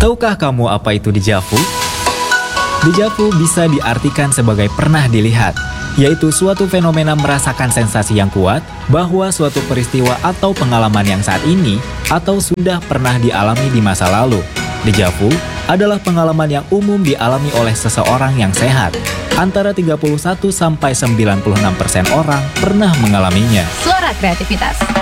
Tahukah kamu apa itu déjà vu? Déjà vu bisa diartikan sebagai pernah dilihat, yaitu suatu fenomena merasakan sensasi yang kuat bahwa suatu peristiwa atau pengalaman yang saat ini atau sudah pernah dialami di masa lalu. Déjà vu adalah pengalaman yang umum dialami oleh seseorang yang sehat. Antara 31 sampai 96% orang pernah mengalaminya. Suara kreativitas.